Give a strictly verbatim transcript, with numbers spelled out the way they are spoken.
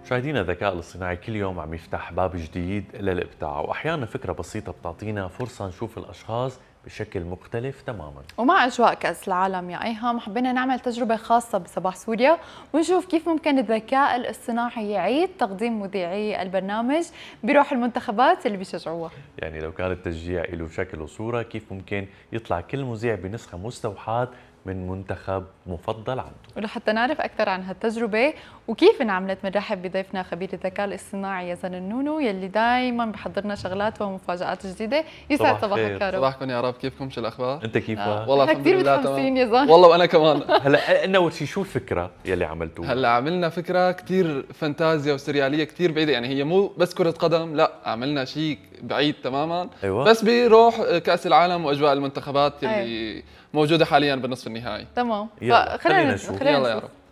مشاهدينا، الذكاء الاصطناعي كل يوم عم يفتح باب جديد للإبداع، وأحيانا فكرة بسيطة بتعطينا فرصة نشوف الأشخاص بشكل مختلف تماما. ومع أجواء كأس العالم يا أيهم حبينا نعمل تجربة خاصة بصباح سوريا ونشوف كيف ممكن الذكاء الاصطناعي يعيد تقديم مذيعي البرنامج بروح المنتخبات اللي بيشجعوها. يعني لو كان التشجيع له شكل وصورة، كيف ممكن يطلع كل مذيع بنسخة مستوحاة من منتخب مفضل عنده. ولحتى نعرف أكثر عن هالتجربة وكيف انعملت، بنرحب بضيفنا خبير الذكاء الاصطناعي يزن النونو يلي دائما بحضرنا شغلات ومفاجآت جديدة. يسعد صباحك كارو. صباحكم يا رب، كيفكم؟ شو الأخبار؟ أنت كيف؟ آه. والله الحمد كثير لله متحمسين تمام. يزن. والله وأنا كمان. هلا قلنا أول شيء، شو الفكرة يلي عملتوها؟ هلا عملنا فكرة كثير فانتازيا وسريالية كثير بعيدة، يعني هي مو بس كرة قدم، لا عملنا شيء بعيد تماما. أيوة. بس بروح كأس العالم وأجواء المنتخبات أيوة. اللي موجودة حاليا بالنصف النهائي. تمام، يلا خلينا نشوف. خلينا يلا يا نشوف. رب.